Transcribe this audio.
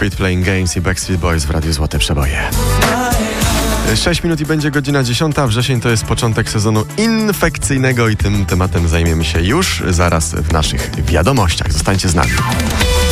Quit Playing Games i Backstreet Boys w Radiu Złote Przeboje. 6 minut i będzie godzina 10. Wrzesień to jest początek sezonu infekcyjnego i tym tematem zajmiemy się już zaraz w naszych wiadomościach. Zostańcie z nami.